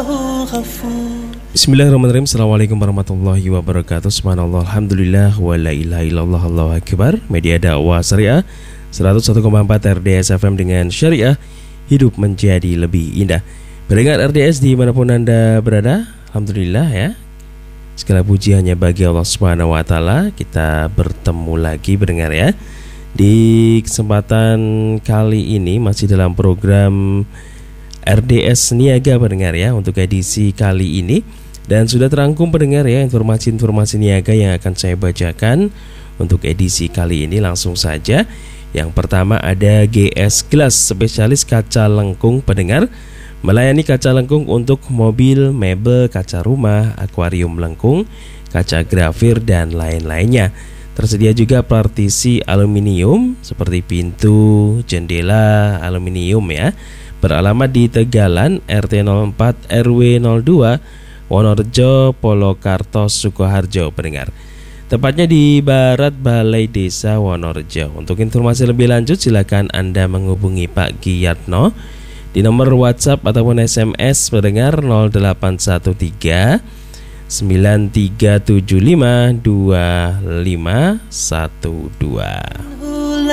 Bismillahirrahmanirrahim. Assalamualaikum warahmatullahi wabarakatuh. Subhanallah, alhamdulillah, wa la ilaha illallah, Allahu akbar. Media dakwah syariah 101,4 RDS FM dengan syariah, hidup menjadi lebih indah. Pendengar RDS dimanapun Anda berada, alhamdulillah ya, segala puji hanya bagi Allah Subhanahu wa Ta'ala. Kita bertemu lagi pendengar ya. Di kesempatan kali ini masih dalam program RDS Niaga pendengar ya, untuk edisi kali ini. Dan sudah terangkum pendengar ya informasi-informasi niaga yang akan saya bacakan untuk edisi kali ini. Langsung saja. Yang pertama ada GS Glass, spesialis kaca lengkung pendengar. Melayani kaca lengkung untuk mobil, mebel, kaca rumah, akuarium lengkung, kaca grafir dan lain-lainnya. Tersedia juga partisi aluminium seperti pintu, jendela aluminium ya. Beralamat di Tegalan, RT 04 RW 02, Wonorejo, Polokarto, Sukoharjo pendengar. Tepatnya di Barat Balai Desa Wonorejo. Untuk informasi lebih lanjut silakan Anda menghubungi Pak Giyatno di nomor WhatsApp ataupun SMS pendengar 0813 9375 2512.